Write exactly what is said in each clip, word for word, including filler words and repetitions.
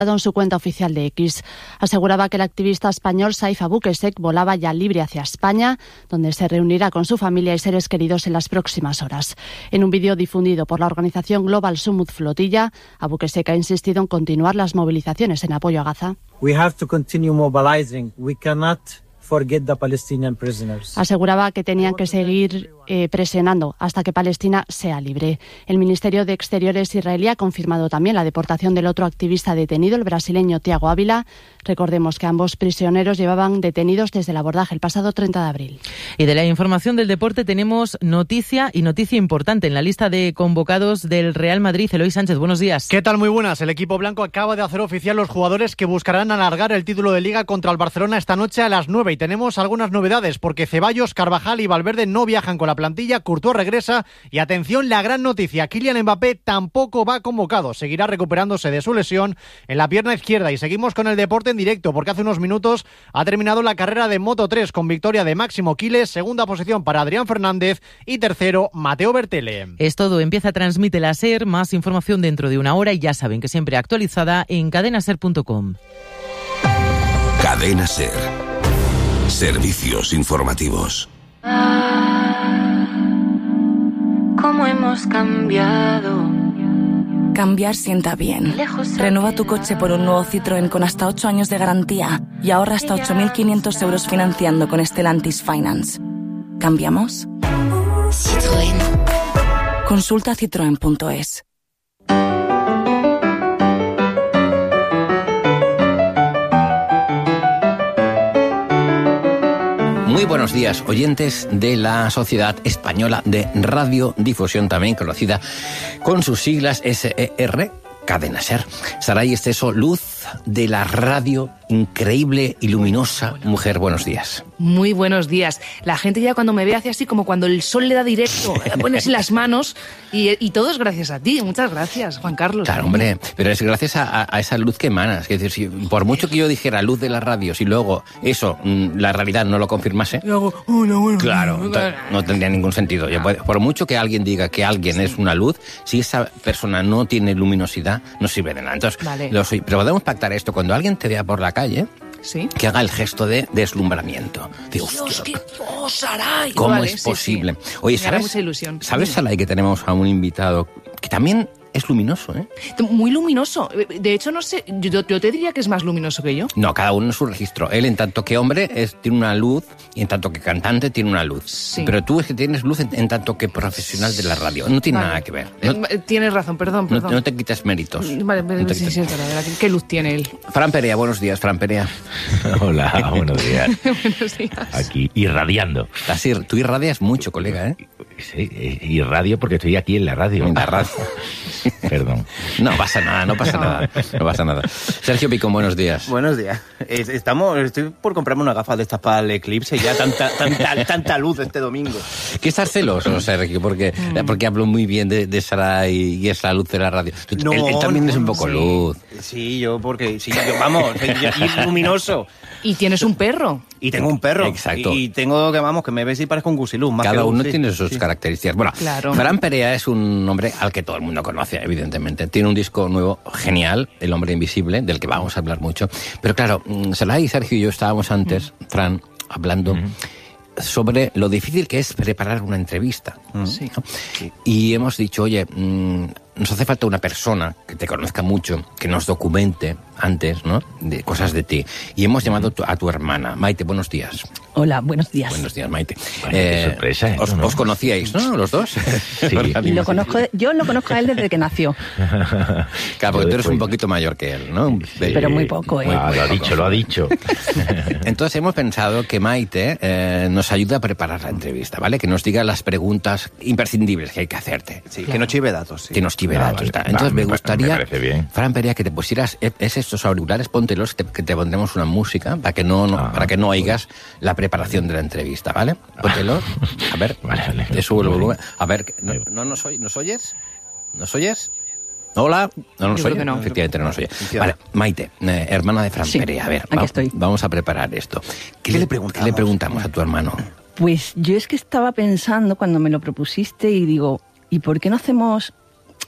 en su cuenta oficial de X. Aseguraba que el activista español Saif Abukesek volaba ya libre hacia España, donde se reunirá con su familia y seres queridos en las próximas horas. En un vídeo difundido por la organización Global Summit Flotilla, Abukesek ha insistido en continuar las movilizaciones en apoyo a Gaza. We have to continue mobilizing. We cannot forget the Palestinian prisoners. Aseguraba que tenían que seguir eh, presionando hasta que Palestina sea libre. El Ministerio de Exteriores israelí ha confirmado también la deportación del otro activista detenido, el brasileño Tiago Ávila. Recordemos que ambos prisioneros llevaban detenidos desde el abordaje el pasado treinta de abril. Y de la información del deporte tenemos noticia y noticia importante en la lista de convocados del Real Madrid. Eloy Sánchez, buenos días. ¿Qué tal? Muy buenas. El equipo blanco acaba de hacer oficial los jugadores que buscarán alargar el título de Liga contra el Barcelona esta noche a las nueve. Y tenemos algunas novedades porque Ceballos, Carvajal y Valverde no viajan con la plantilla, Courtois regresa y atención, la gran noticia, Kylian Mbappé tampoco va convocado, seguirá recuperándose de su lesión en la pierna izquierda. Y seguimos con el deporte en directo porque hace unos minutos ha terminado la carrera de Moto tres con victoria de Máximo Quiles, segunda posición para Adrián Fernández y tercero Mateo Bertele. Es todo, empieza Transmite la SER, más información dentro de una hora y ya saben que siempre actualizada en cadena ser punto com. Cadena SER. Servicios informativos. ¿Cómo hemos cambiado? Cambiar sienta bien. Renueva tu coche por un nuevo Citroën con hasta ocho años de garantía y ahorra hasta ocho mil quinientos euros financiando con Stellantis Finance. ¿Cambiamos? Citroën. Consulta citroen punto es. Muy buenos días, oyentes de la Sociedad Española de Radiodifusión, también conocida con sus siglas S E R, Cadena SER. Saray Esteso, luz de la radio, increíble y luminosa mujer. Buenos días. Muy buenos días. La gente ya cuando me ve hace así como cuando el sol le da directo, pones las manos y, y todo es gracias a ti. Muchas gracias, Juan Carlos. Claro, hombre, pero es gracias a, a esa luz que emanas. Es decir, si, por mucho que yo dijera luz de la radio, si luego eso, la realidad no lo confirmase, yo hago, hola, bueno, claro, no tendría ningún sentido. Yo, por mucho que alguien diga que alguien sí. es una luz, si esa persona no tiene luminosidad, no sirve de nada. Entonces, vale. lo soy, pero podemos pactar esto. Cuando alguien te vea por la calle, ¿sí? que haga el gesto de deslumbramiento. Digo, Dios, qué oh, Saray. ¿Cómo vale, es sí, posible? Sí. Oye, Me ¿sabes, mucha ilusión. ¿sabes, Saray, que tenemos a un invitado que también es luminoso, eh? Muy luminoso. De hecho, no sé, yo, yo te diría que es más luminoso que yo. No, cada uno en su registro. Él, en tanto que hombre, es, tiene una luz, y en tanto que cantante, tiene una luz. Sí. Pero tú es que tienes luz en, en tanto que profesional de la radio. No tiene vale. nada que ver. No, eh, tienes razón, perdón, perdón. No, no te quites méritos. Vale, no te sí, quites... sí, es verdad. ¿Qué luz tiene él? Fran Perea, buenos días, Fran Perea. Hola, buenos días. Buenos días. Aquí, irradiando. Así, tú irradias mucho, colega, ¿eh? Sí, irradio porque estoy aquí en la radio. En la radio. Perdón. No pasa nada, no pasa nada, no pasa nada. Sergio Picón, buenos días. Buenos días. Estamos, estoy por comprarme unas gafas de estas para el eclipse, ya tanta, tanta, tanta luz este domingo. ¿Qué estás celoso, Sergio? Porque, mm. porque hablo muy bien de, de Saray y es la luz de la radio. No, él, él también no, es un poco sí. luz. Sí, yo porque, sí, yo, vamos, y es luminoso. Y tienes un perro. Y tengo un perro. Exacto. Y, y tengo que, vamos, que me ves y parezco un gusiluz. Más Cada que uno sí. tiene sus sí. características. Bueno, claro. Fran Perea es un hombre al que todo el mundo conoce, evidentemente. Tiene un disco nuevo genial, El hombre invisible, del que vamos a hablar mucho. Pero claro, Saray, Sergio y yo estábamos antes, mm. Fran, hablando... Mm. sobre lo difícil que es preparar una entrevista. Sí. ¿no? Y hemos dicho, oye, mmm, nos hace falta una persona que te conozca mucho, que nos documente antes, ¿no?, de cosas de ti. Y hemos llamado a tu, a tu hermana. Maite, buenos días. Hola, buenos días. Buenos días, Maite. Bueno, eh, qué sorpresa. ¿eh? Os, ¿no? os conocíais, ¿no?, los dos. Sí. Y lo conozco, yo lo conozco a él desde que nació. Claro, porque tú eres un poquito mayor que él, ¿no? Sí, pero muy poco, ¿eh? Muy, ah, lo ha dicho, lo ha dicho. Entonces hemos pensado que Maite eh, nos ayude a preparar la entrevista, ¿vale? Que nos diga las preguntas imprescindibles que hay que hacerte. Sí, claro. Que nos chive datos. Sí. Que nos chive ah, datos. Vale. Entonces Va, me gustaría, me Fran Perea, que te pusieras es estos auriculares, póntelos, que te, que te pondremos una música para que no, no ah, para que no oigas la preparación de la entrevista, ¿vale? Póntelos. A ver, vale, vale. te subo el volumen. A ver, ¿no, no nos, oy, ¿nos oyes? ¿Nos oyes? Hola, no nos oye, no. efectivamente no nos oye. Vale, Maite, eh, hermana de Fran sí, Perea, a ver, aquí va, estoy. vamos a preparar esto. ¿Qué, ¿Qué le, le preguntamos? ¿Qué le preguntamos a tu hermano? Pues yo es que estaba pensando cuando me lo propusiste y digo, ¿y por qué no hacemos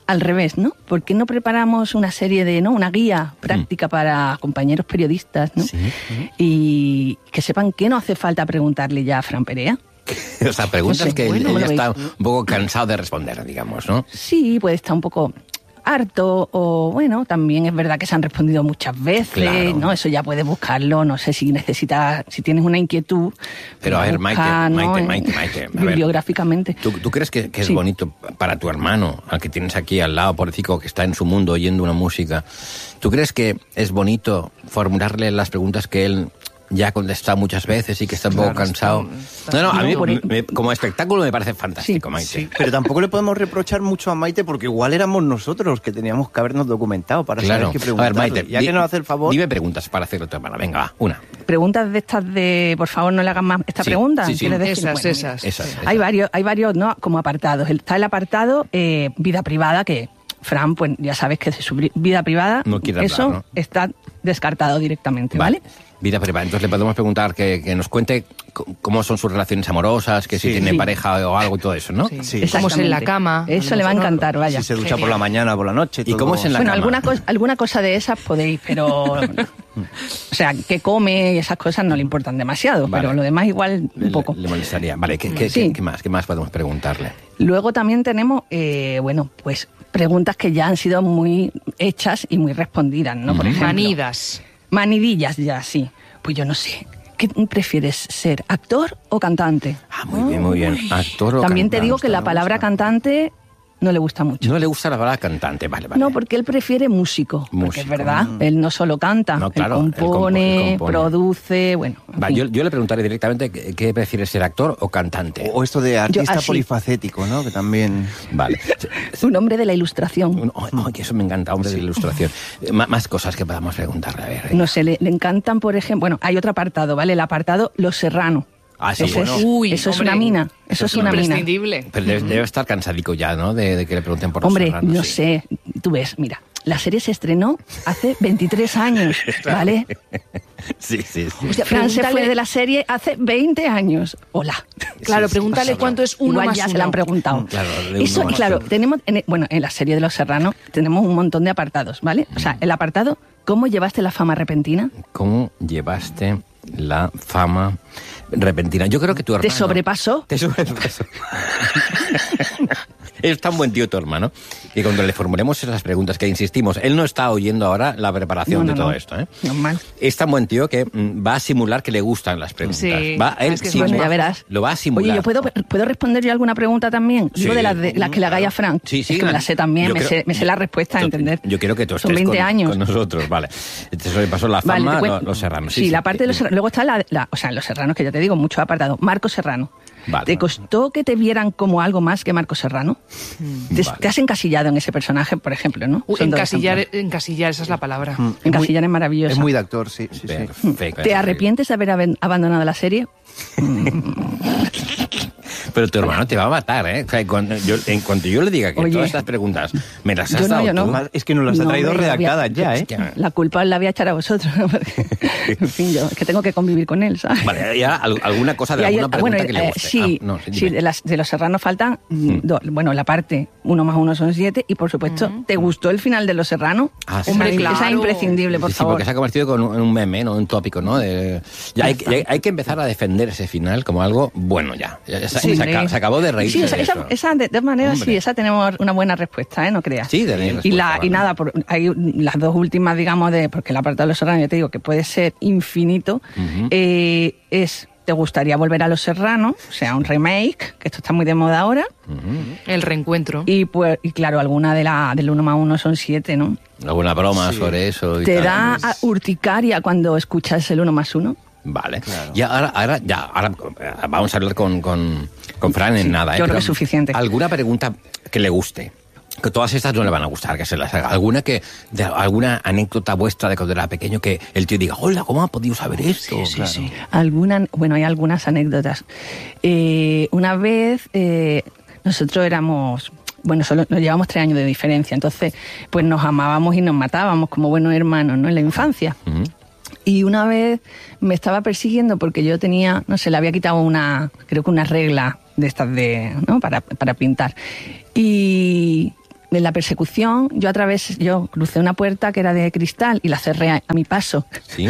al revés, ¿no? ¿Por qué no preparamos una serie de, ¿no? Una guía práctica mm. para compañeros periodistas, ¿no? Sí. Y que sepan que no hace falta preguntarle ya a Fran Perea. O sea, preguntas no sé, que bueno, él, él está un poco cansado de responder, digamos, ¿no? Sí, puede estar un poco harto o, bueno, también es verdad que se han respondido muchas veces, claro. ¿no? Eso ya puedes buscarlo, no sé si necesitas, si tienes una inquietud. Pero a ver, busca, Maite, ¿no? Maite, Maite, Maite, Maite. Bibliográficamente. ¿Tú, tú crees que, que es sí. bonito para tu hermano, al que tienes aquí al lado, pobrecito, que está en su mundo oyendo una música? ¿Tú crees que es bonito formularle las preguntas que él ya ha contestado muchas veces y que está un poco claro, cansado? Está, está. No, no, a mí me, me, como espectáculo me parece fantástico, sí, Maite. Sí, pero tampoco le podemos reprochar mucho a Maite porque igual éramos nosotros los que teníamos que habernos documentado para claro. saber qué preguntarle. A ver, Maite, ya di, que nos hace el favor. Dime preguntas para hacerlo tu hermana. Venga, va, una. Preguntas de estas de, por favor, no le hagan más esta sí, pregunta. Sí, sí. Decir, esas, bueno, esas, esas, esas. Hay varios, hay varios, ¿no? Como apartados. Está el apartado eh, vida privada, que Fran, pues ya sabes que su vida privada, no quiere eso hablar, ¿no? está descartado directamente, ¿vale? vale. Vida privada. Entonces le podemos preguntar que, que nos cuente cómo son sus relaciones amorosas, que si sí, tiene sí. pareja o algo y todo eso, ¿no? Sí, sí. Cómo es en la cama. Eso le va a encantar, vaya. Si se ducha Genial. por la mañana o por la noche. ¿Y cómo es en la bueno, cama? Bueno, alguna, co alguna cosa de esas podéis, pero... o sea, que come y esas cosas no le importan demasiado, vale. pero lo demás igual un poco. Le, le molestaría. Vale, ¿qué, qué, sí. ¿qué, qué más? ¿Qué más podemos preguntarle? Luego también tenemos, eh, bueno, pues preguntas que ya han sido muy hechas y muy respondidas, ¿no? Por ejemplo. Manidas. Manidillas ya, sí. Pues yo no sé. ¿Qué prefieres, ser actor o cantante? Ah, muy bien, muy bien. Actor o También cantante. te digo que la palabra cantante no le gusta mucho. No le gusta la palabra cantante, vale, vale. No, porque él prefiere músico. músico. Porque es verdad, mm. él no solo canta, no, claro, él, compone, él, compo él compone, produce, bueno. Va, yo, yo le preguntaré directamente qué, qué prefieres, ser actor o cantante. O esto de artista yo, polifacético, ¿no? Que también... Vale. Un hombre de la ilustración. Un, oh, oh, que eso me encanta, hombre sí. de la ilustración. M más cosas que podamos preguntarle, a ver. Venga. No sé, le, le encantan, por ejemplo... Bueno, hay otro apartado, ¿vale? El apartado Los Serrano. Ah, sí, eso bueno. es, Uy, eso hombre, es una mina. Eso es una mina. Imprescindible. Pero debe, debe estar cansadico ya, ¿no? De, de que le pregunten por hombre, los serranos. no sí. sé. Tú ves, mira, la serie se estrenó hace veintitrés años, ¿vale? Sí, sí, sí. O sea, Fran se fue de la serie hace veinte años. Hola. Claro, sí, pregúntale sí, cuánto es uno Igual más ya uno. se la han preguntado. Claro, Eso, y claro, uno. tenemos, en, bueno, en la serie de Los Serranos tenemos un montón de apartados, ¿vale? O sea, el apartado, ¿cómo llevaste la fama repentina? ¿Cómo llevaste la fama repentina? Yo creo que tu hermano... ¿Te sobrepasó? Te sobrepasó. Es tan buen tío tu hermano que cuando le formulemos esas preguntas, que insistimos, él no está oyendo ahora la preparación no, no, de todo no. esto, ¿eh? Normal. Es tan buen tío que mm, va a simular que le gustan las preguntas. Sí, va, él es que simula, bueno, ya verás. Lo va a simular. Oye, ¿yo puedo, puedo responder yo alguna pregunta también? Sí. Digo de las, de las que le hagáis a Frank. Sí, sí. Es que me las sé también, me, creo, sé, me sé la respuesta, yo, ¿entender? Yo quiero que tú Son estés veinte con, años. con nosotros, vale. Te sobrepasó la fama, vale, los, los Serranos. Sí, sí, sí, la parte de los Serranos. Luego está la, la... O sea, Los Serranos, que ya te digo, muchos apartados. Marco Serrano. Vale. ¿Te costó que te vieran como algo más que Marco Serrano? Mm. Te, vale. te has encasillado en ese personaje, por ejemplo, ¿no? Uh, encasillar, encasillar, esa es la palabra. Mm. Encasillar es, es maravilloso. Es muy de actor, sí. sí, Perfecto. ¿Te arrepientes de haber ab abandonado la serie? Pero tu hermano te va a matar, ¿eh? O sea, cuando yo, en cuanto yo le diga que Oye, todas estas preguntas me las has yo no, dado yo no. tú... Es que nos las ha no, traído hombre, redactadas voy a, ya, ¿eh? La culpa la voy a echar a vosotros. Porque, en fin, yo es que tengo que convivir con él, ¿sabes? Vale, ya alguna cosa de y alguna hay, pregunta bueno, que le guste. Eh, sí, ah, no, sí, sí de, las, de Los Serranos faltan, hmm. do, bueno, la parte uno más uno son siete y, por supuesto, hmm. ¿te gustó el final de Los Serranos? Ah, sí. Hombre, sí. claro. Esa es imprescindible, por sí, favor. Sí, porque se ha convertido en un, en un meme, ¿no? Un tópico, ¿no? De, ya hay, hay, hay que empezar a defender ese final como algo bueno ya. ya, ya sí, se, acabó, se acabó de reírse sí, esa, de esa, eso. Esa, de todas maneras, Hombre. sí, esa tenemos una buena respuesta, ¿eh? No creas. Sí, tenéis respuesta. Y, la, vale. y nada, por, hay las dos últimas, digamos, de porque el apartado de Los Serranos, yo te digo que puede ser infinito, uh-huh. eh, es... ¿Te gustaría volver a Los Serranos? O sea, un remake, que esto está muy de moda ahora. Uh-huh. El reencuentro. Y pues, y claro, alguna de la del uno más uno son siete, ¿no? Alguna broma sí. sobre eso. Y ¿Te tal. da a urticaria cuando escuchas el uno más uno? Vale. Claro. Y ahora, ahora, ya, ahora vamos a hablar con, con, con Fran en sí, nada. ¿eh? Yo creo que es suficiente. ¿Alguna pregunta que le guste? Que todas estas no le van a gustar, que se las haga. ¿Alguna que de alguna anécdota vuestra de cuando era pequeño que el tío diga, hola, ¿cómo ha podido saber esto? Sí, sí, claro. sí. Alguna, bueno, hay algunas anécdotas. Eh, una vez eh, nosotros éramos... Bueno, solo nos llevamos tres años de diferencia, entonces pues nos amábamos y nos matábamos como buenos hermanos, ¿no? En la infancia. Uh-huh. Y una vez me estaba persiguiendo porque yo tenía, no sé, le había quitado una, creo que una regla de estas de, ¿no? Para, para pintar. Y en la persecución, yo atravesé, yo crucé una puerta que era de cristal y la cerré a, a mi paso. ¿Sí?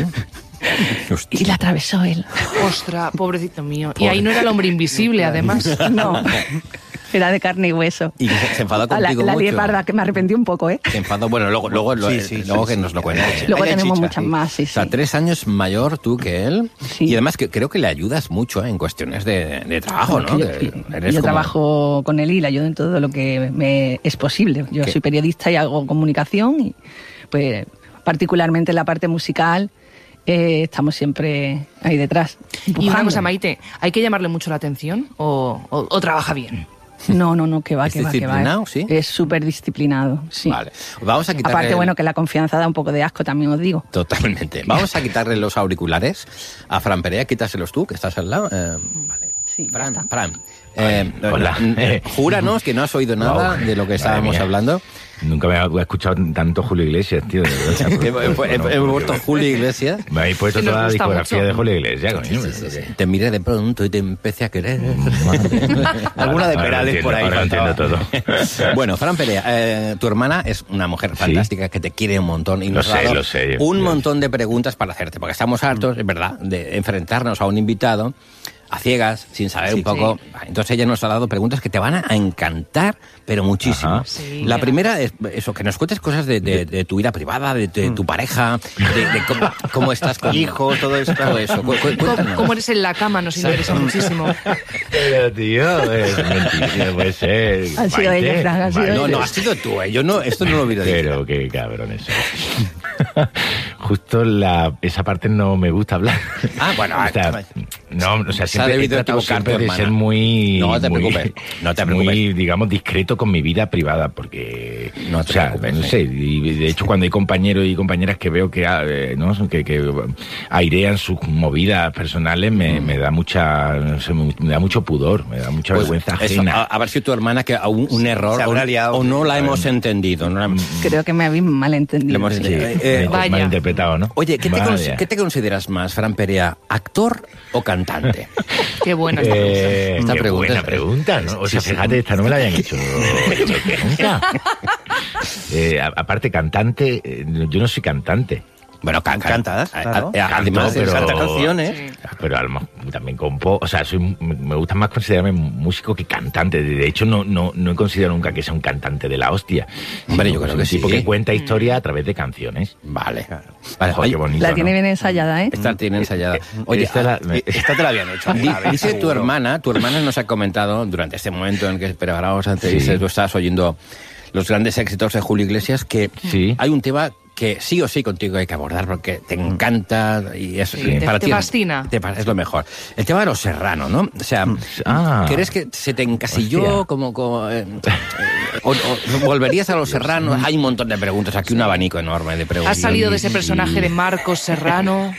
Y la atravesó él. Ostras, pobrecito mío. Pobre. Y ahí no era el hombre invisible, además. No, era de carne y hueso. Y se enfadó contigo la, la mucho. La lié parda, que me arrepentí un poco, ¿eh? Se enfadó, bueno, luego, luego, sí, sí, luego sí, que sí, nos lo cuentes. Luego tenemos chicha, muchas sí. más, sí, O sea, sí. tres años mayor tú que él. Sí. Y además que creo que le ayudas mucho ¿eh? en cuestiones de, de trabajo, ¿no? Yo, que yo eres como... trabajo con él y le ayudo en todo lo que me es posible. Yo ¿Qué? soy periodista y hago comunicación y pues particularmente en la parte musical eh, estamos siempre ahí detrás. Empujando. Y una cosa, Maite, ¿hay que llamarle mucho la atención o, o, o trabaja bien? No, no, no, que va, ¿Es que va, que va. disciplinado, sí? Es súper disciplinado, sí. Vale. Vamos a quitarle... Aparte, bueno, que la confianza da un poco de asco, también os digo. Totalmente. Vamos a quitarle los auriculares a Fran Perea, quítaselos tú, que estás al lado. Eh, vale. Sí, Fran, Fran. Eh, Hola. Eh, júranos que no has oído nada wow. de lo que estábamos hablando. Nunca me he escuchado tanto Julio Iglesias, tío. He vuelto Julio Iglesias. Me habéis puesto toda la discografía mucho. de Julio Iglesias, coño. Sí, sí, sí. Te miré de pronto y te empecé a querer. Alguna de Perales por ahí. Ahora entiendo todo. Bueno, Fran Perea, eh, tu hermana es una mujer fantástica ¿Sí? que te quiere un montón. Y lo nos sé, ha dado lo sé. Un montón de preguntas para hacerte, porque estamos hartos, es verdad, de enfrentarnos a un invitado a ciegas, sin saber sí, un poco. Sí. Entonces ella nos ha dado preguntas que te van a encantar, pero muchísimo. Sí, la primera es eso, que nos cuentes cosas de, de, de tu vida privada, de, de tu pareja, de, de cómo, cómo estás con hijos, todo eso. Todo eso. Cu cu ¿Cómo, ¿Cómo eres en la cama? Nos interesa muchísimo. Pero tío, es mentira, puede ser. Ha sido ella, Fran, ha sido No, no, has sido tú, eh. Yo no, esto no lo hubiera dicho. Pero qué cabrón eso. Justo la, esa parte no me gusta hablar. Ah, bueno. O sea, no, o sea, siempre he tratado siempre de ser muy... No te muy, preocupes, no te preocupes. Muy, digamos, discreto con mi vida privada, porque... No te o sea, preocupes, no sé, y de hecho cuando hay compañeros y compañeras que veo que, eh, ¿no? que, que airean sus movidas personales, me, mm. me da mucha... No sé, me da mucho pudor, me da mucha pues vergüenza ajena. Eso, a, a ver si tu hermana, que un, un error, o, liado, o no la hemos entendido. ¿no? Creo que me habéis malentendido. Hemos, sí, eh, eh, malinterpretado, ¿no? Oye, ¿qué te, cons ¿qué te consideras más, Fran Perea, actor o cantante? Qué buena esta eh, esta qué pregunta. buena pregunta, ¿no? O sea, fíjate, esta no me la habían hecho nunca. Eh, aparte, cantante, eh, yo no soy cantante. Bueno, can cantas, claro. Además, pero, canta canciones. Sí. Pero también compo, o sea, soy, me gusta más considerarme músico que cantante. De hecho, no, no, no he considerado nunca que sea un cantante de la hostia. Hombre, yo creo que sí. Porque cuenta historia a través de canciones. Vale. Vale, Oye, qué bonito, la tiene ¿no? bien ensayada, ¿eh? Esta tiene ensayada. Oye, esta, la, esta te la habían hecho. Dice tu hermana, tu hermana nos ha comentado durante este momento en que preparábamos antes, sí. dices, tú estás oyendo los grandes éxitos de Julio Iglesias, que sí. hay un tema que sí o sí contigo hay que abordar porque te encanta y es sí, para te, ti te fascina. Te, es lo mejor. El tema de los Serrano, ¿no? O sea, ah, ¿crees que se te encasilló hostia. como, como eh, o, o volverías a los Serrano? Hay un montón de preguntas, aquí un abanico enorme de preguntas. ¿Has salido de ese personaje de Marcos Serrano?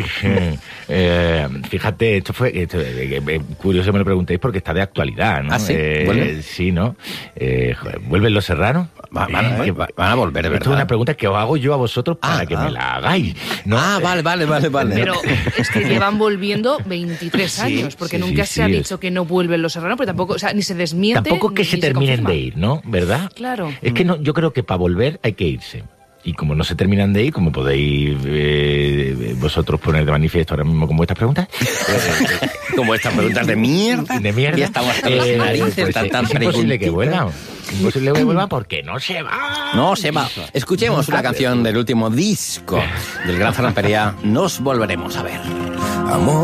eh, fíjate, esto fue esto, eh, eh, curioso que me lo preguntéis porque está de actualidad, ¿no? ¿Ah, sí? Eh, sí, ¿no? Eh, ¿Vuelven los Serrano? Va, van, eh, van a volver, ¿verdad? Esto es una pregunta que os hago yo a vosotros para ah, que ah. me la hagáis. ¿no? Ah, vale, vale, vale, vale. Pero es que llevan volviendo veintitrés sí, años, porque sí, nunca sí, se ha sí, dicho es... que no vuelven los Serrano, pero tampoco, o sea, ni se desmiente. Tampoco que ni, se ni terminen se de ir, ¿no? ¿Verdad? Claro. Es que no, yo creo que para volver hay que irse. Y como no se terminan de ir, como podéis eh, vosotros poner de manifiesto ahora mismo con vuestras preguntas, eh, como estas preguntas de mierda, de mierda, y estamos hasta las eh, narices, pues tan, tan es imposible que vuelvan. Imposible que vuelvan porque no se va. No se va. Escuchemos una canción del último disco del gran Fran Perea. Nos volveremos a ver. Amor.